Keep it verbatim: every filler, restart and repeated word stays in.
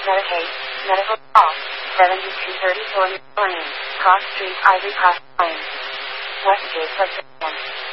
Medicaid, Medical Call, seventy-two thirty-four Lane, Cross Street, Ivy Cross Lane, Westgate, Virginia.